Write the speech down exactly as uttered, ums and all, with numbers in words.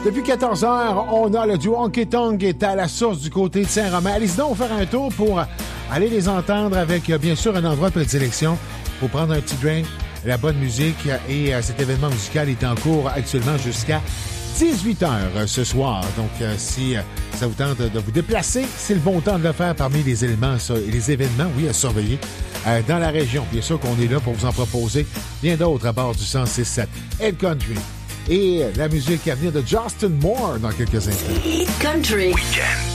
Depuis quatorze heures, on a le duo Honky Tonk qui est à la source du côté de Saint-Romain. Allez-y donc faire un tour pour aller les entendre avec, bien sûr, un endroit de prédilection pour prendre un petit drink, la bonne musique. Et euh, cet événement musical est en cours actuellement jusqu'à dix-huit heures ce soir. Donc, euh, si euh, ça vous tente de vous déplacer, c'est le bon temps de le faire parmi les éléments, ça, les événements, oui, à surveiller euh, dans la région. Bien sûr qu'on est là pour vous en proposer bien d'autres à bord du cent six sept Hit Country. Et la musique à venir de Justin Moore dans quelques instants. Hit Country. Weekend.